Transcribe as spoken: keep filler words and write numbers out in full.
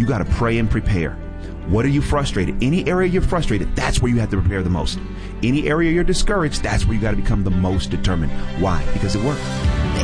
got to pray and prepare. What are you frustrated? Any area you're frustrated, that's where you have to prepare the most. Any area you're discouraged, that's where you got to become the most determined. Why? Because it works.